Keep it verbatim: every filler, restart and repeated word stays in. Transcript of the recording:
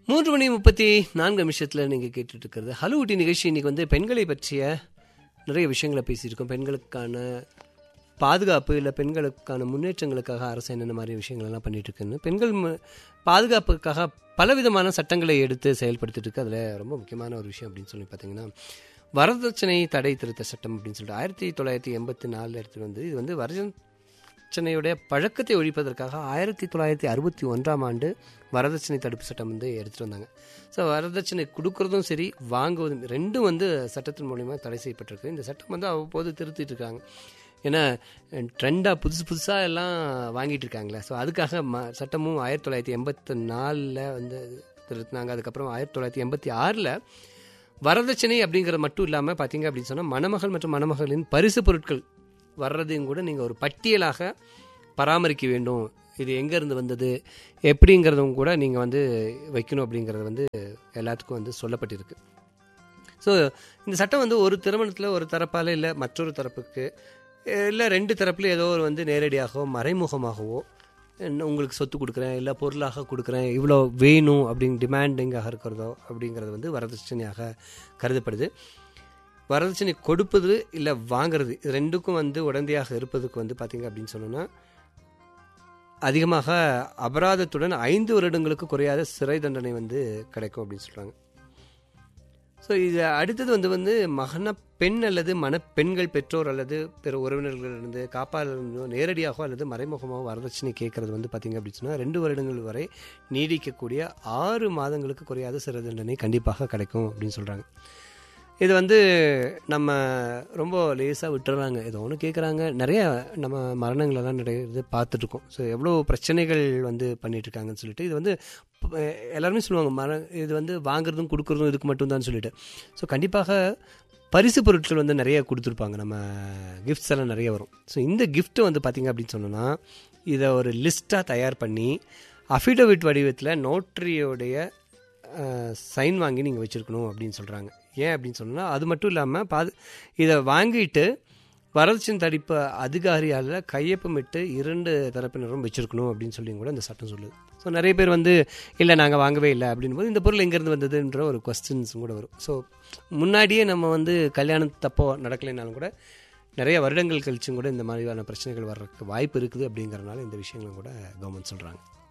மூன்று மணி முப்பத்தி நான்கு நிமிஷத்தில் நீங்கள் கேட்டுட்டு இருக்கிறது ஹலோ ஊட்டி நிகழ்ச்சி. இன்றைக்கி வந்து பெண்களை பற்றிய நிறைய விஷயங்களை பேசியிருக்கோம். பெண்களுக்கான பாதுகாப்பு இல்லை பெண்களுக்கான முன்னேற்றங்களுக்காக அரசு என்னென்ன மாதிரி விஷயங்கள்லாம் பண்ணிகிட்டு இருக்குன்னு, பெண்கள் பாதுகாப்புக்காக பலவிதமான சட்டங்களை எடுத்து செயல்படுத்திட்டு இருக்கு. அதில் ரொம்ப முக்கியமான ஒரு விஷயம் அப்படின்னு சொல்லி பார்த்தீங்கன்னா வரதட்சணை தடை திருத்த சட்டம் அப்படின்னு சொல்லிட்டு ஆயிரத்தி தொள்ளாயிரத்தி எண்பத்தி நாலில் எடுத்துகிட்டு வந்து இது வந்து வரதட்சணையுடைய பழக்கத்தை ஒழிப்பதற்காக ஆயிரத்தி தொள்ளாயிரத்தி அறுபத்தி ஒன்றாம் ஆண்டு வரதட்சணை தடுப்பு சட்டம் வந்து எடுத்துகிட்டு வந்தாங்க. ஸோ வரதட்சணை கொடுக்குறதும் சரி வாங்குவதும் ரெண்டும் வந்து சட்டத்தின் மூலிமா தடை செய்யப்பட்டிருக்கு. இந்த சட்டம் வந்து அவ்வப்போது திருத்திட்டு இருக்காங்க. ஏன்னா ட்ரெண்டாக புதுசு புதுசாக எல்லாம் வாங்கிட்டு இருக்காங்களே. ஸோ அதுக்காக ம சட்டமும் ஆயிரத்தி தொள்ளாயிரத்தி எண்பத்தி நாலில் வந்து திருத்தினாங்க. அதுக்கப்புறம் ஆயிரத்தி தொள்ளாயிரத்தி எண்பத்தி ஆறில் வரதட்சணை அப்படிங்கிறது மட்டும் இல்லாமல் பார்த்தீங்க அப்படின்னு சொன்னால் மணமகள் மற்றும் மணமகளின் பரிசு பொருட்கள் வர்றதையும் கூட நீங்கள் ஒரு பட்டியலாக பராமரிக்க வேண்டும். இது எங்கேருந்து வந்தது எப்படிங்கிறதும் கூட நீங்கள் வந்து வைக்கணும் அப்படிங்கிறது வந்து எல்லாத்துக்கும் வந்து சொல்லப்பட்டிருக்கு. ஸோ இந்த சட்டம் வந்து ஒரு திருமணத்தில் ஒரு தரப்பால் இல்லை மற்றொரு தரப்புக்கு இல்லை ரெண்டு தரப்புல ஏதோ ஒரு வந்து நேரடியாகவோ மறைமுகமாகவோ உங்களுக்கு சொத்து கொடுக்குறேன் இல்லை பொருளாக கொடுக்குறேன் இவ்வளோ வேணும் அப்படின்னு டிமாண்டிங்காக இருக்கிறதோ அப்படிங்கிறது வந்து வரதட்சணையாக கருதப்படுது. வரதட்சணை கொடுப்பது இல்லை வாங்கிறது இது ரெண்டுக்கும் வந்து உடந்தையாக இருப்பதுக்கு வந்து பார்த்திங்க அப்படின்னு சொன்னோன்னா அதிகமாக அபராதத்துடன் ஐந்து வருடங்களுக்கு குறையாத சிறை தண்டனை வந்து கிடைக்கும் அப்படின்னு சொல்கிறாங்க. ஸோ இது அடுத்தது வந்து வந்து மகன பெண் அல்லது மணப்பெண்கள் பெற்றோர் அல்லது பிற உறவினர்களிலிருந்து காப்பாளர்களோ நேரடியாகவோ அல்லது மறைமுகமாக வரதட்சணை கேட்கறது வந்து பார்த்திங்க அப்படின்னு சொன்னால் ரெண்டு வருடங்கள் வரை நீடிக்கக்கூடிய ஆறு மாதங்களுக்கு குறையாத சிறை தண்டனை கண்டிப்பாக கிடைக்கும் அப்படின்னு சொல்கிறாங்க. இது வந்து நம்ம ரொம்ப லேசாக விட்டுறாங்க. ஏதோ ஒன்று கேட்குறாங்க. நிறைய நம்ம மரணங்களெல்லாம் நிறைய இது பார்த்துட்ருக்கோம். ஸோ எவ்வளோ பிரச்சனைகள் வந்து பண்ணிகிட்ருக்காங்கன்னு சொல்லிட்டு இது வந்து எல்லாருமே சொல்லுவாங்க மர இது வந்து வாங்குறதும் கொடுக்குறதும் இதுக்கு மட்டும்தான் சொல்லிட்டு. ஸோ கண்டிப்பாக பரிசு பொருட்கள் வந்து நிறைய கொடுத்துருப்பாங்க. நம்ம கிஃப்ட்ஸ் எல்லாம் நிறைய வரும். ஸோ இந்த கிஃப்ட்டு வந்து பார்த்திங்க அப்படின்னு சொன்னோன்னா இதை ஒரு லிஸ்ட்டாக தயார் பண்ணி அஃபிடவிட் வடிவத்தில் நோட்ரியோடைய சைன் வாங்கி நீங்கள் வச்சுருக்கணும் அப்படின்னு சொல்கிறாங்க. ஏன் அப்படின்னு சொன்னால் அது மட்டும் இல்லாமல் பாது இதை வாங்கிட்டு வரதட்சணை தடுப்பு அதிகாரியால் கையொப்பமிட்டு இரண்டு தரப்பினரும் வச்சுருக்கணும் அப்படின்னு சொல்லி கூட இந்த சட்டம் சொல்லுது. ஸோ நிறைய பேர் வந்து இல்லை நாங்கள் வாங்கவே இல்லை அப்படின் போது இந்த பொருள் எங்கேருந்து வந்ததுன்ற ஒரு கொஸ்டின்ஸும் கூட வரும். ஸோ முன்னாடியே நம்ம வந்து கல்யாணம் தப்போ நடக்கலைனாலும் கூட நிறைய வருடங்கள் கழிச்சும் கூட இந்த மாதிரியான பிரச்சனைகள் வர்றதுக்கு வாய்ப்பு இருக்குது அப்படிங்கிறனால இந்த விஷயங்களும் கூட கவர்மெண்ட் சொல்கிறாங்க.